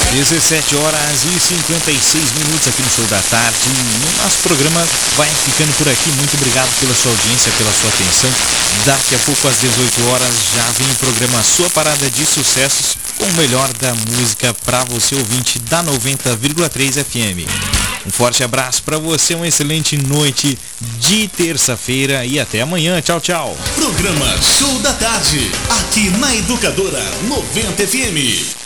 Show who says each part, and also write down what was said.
Speaker 1: 17 horas e 56 minutos aqui no Show da Tarde. O nosso programa vai ficando por aqui. Muito obrigado pela sua audiência, pela sua atenção. Daqui a pouco, às 18 horas, já vem o programa Sua Parada de Sucessos, com o melhor da música para você, ouvinte da 90,3 FM. Um forte abraço para você, uma excelente noite de terça-feira e até amanhã. Tchau, tchau.
Speaker 2: Programa Show da Tarde, aqui na Educadora 90 FM.